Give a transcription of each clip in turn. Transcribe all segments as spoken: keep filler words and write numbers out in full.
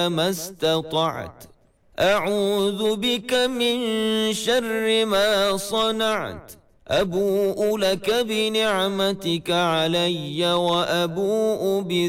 ما استطعت أعوذ بك من شر ما صنعت أبوء لك بنعمتك علي وأبوء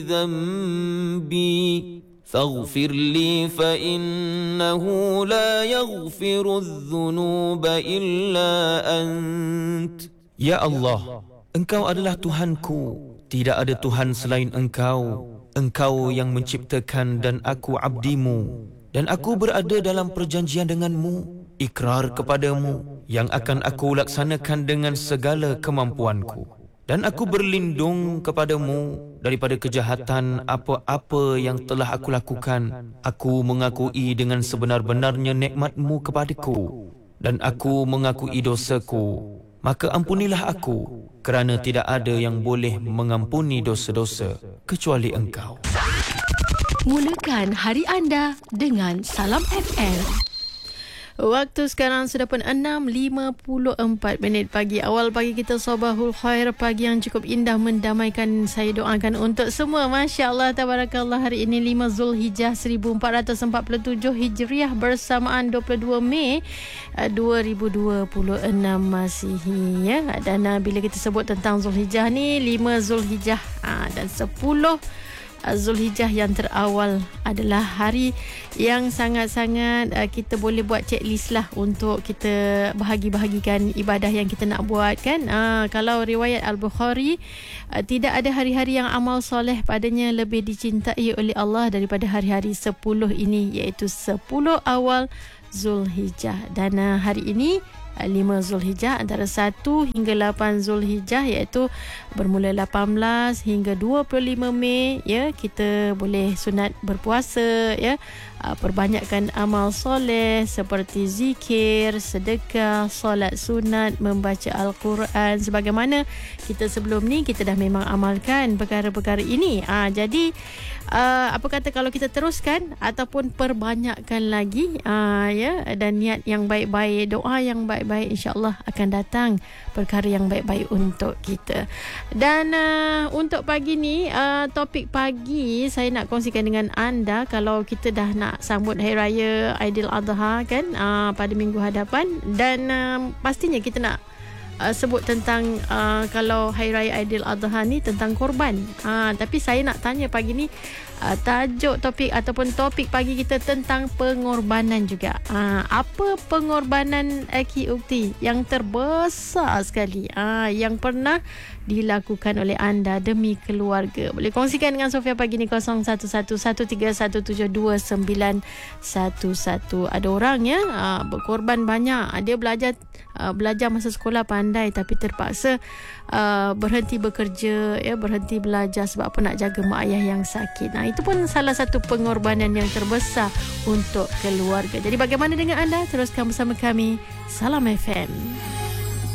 بذنبي فاغفر لي فإنه لا يغفر الذنوب إلا أنت. Ya Allah, Engkau adalah Tuhanku, tidak ada Tuhan selain Engkau. Engkau yang menciptakan dan aku abdimu, dan aku berada dalam perjanjian denganmu, ikrar kepadamu yang akan aku laksanakan dengan segala kemampuanku. Dan aku berlindung kepadamu daripada kejahatan apa-apa yang telah aku lakukan. Aku mengakui dengan sebenar-benarnya nikmatmu kepadaku, dan aku mengakui dosaku. Maka ampunilah aku, kerana tidak ada yang boleh mengampuni dosa-dosa kecuali Engkau. Mulakan hari anda dengan Salam F M. Waktu sekarang sudah pun enam lima puluh empat minit pagi. Awal pagi kita Sabahul Khair, pagi yang cukup indah mendamaikan. Saya doakan untuk semua. Masya Allah, tabarakallah. Hari ini lima Zulhijjah seribu empat ratus empat puluh tujuh Hijriah bersamaan dua puluh dua Mei dua ribu dua puluh enam Masihi, ya. Dan uh, bila kita sebut tentang Zulhijjah ni, lima Zulhijjah uh, dan sepuluh Zulhijjah yang terawal adalah hari yang sangat-sangat uh, kita boleh buat checklist lah untuk kita bahagi-bahagikan ibadah yang kita nak buat, kan. Uh, kalau riwayat Al-Bukhari, uh, tidak ada hari-hari yang amal soleh padanya lebih dicintai oleh Allah daripada hari-hari sepuluh ini, iaitu sepuluh awal Zulhijjah. Dan uh, hari ini lima Zulhijjah, antara satu hingga lapan Zulhijjah, iaitu bermula lapan belas hingga dua puluh lima Mei, ya, kita boleh sunat berpuasa, ya. Perbanyakkan amal soleh seperti zikir, sedekah, solat sunat, membaca Al-Quran, sebagaimana kita sebelum ni kita dah memang amalkan perkara-perkara ini. Ah, jadi uh, apa kata kalau kita teruskan ataupun perbanyakkan lagi, uh, ya, dan niat yang baik-baik, doa yang baik-baik, insya-Allah akan datang perkara yang baik-baik untuk kita. Dan uh, untuk pagi ni, uh, topik pagi saya nak kongsikan dengan anda, kalau kita dah nak sambut Hari Raya Aidiladha, kan, uh, pada minggu hadapan, dan uh, pastinya kita nak uh, sebut tentang uh, kalau Hari Raya Aidiladha ni tentang korban. Uh, tapi saya nak tanya pagi ni, uh, tajuk topik ataupun topik pagi kita tentang pengorbanan juga. Uh, apa pengorbanan Aki Ukti yang terbesar sekali uh, yang pernah dilakukan oleh anda demi keluarga? Boleh kongsikan dengan Sofia pagi ni, kosong satu satu satu tiga satu tujuh dua sembilan satu satu. Ada orang, ya, uh, berkorban banyak. Dia belajar uh, belajar masa sekolah pandai, tapi terpaksa uh, berhenti bekerja, ya, berhenti belajar sebab apa? Nak jaga mak ayah yang sakit. Nah, itu pun salah satu pengorbanan yang terbesar untuk keluarga. Jadi bagaimana dengan anda? Teruskan bersama kami Salam F M.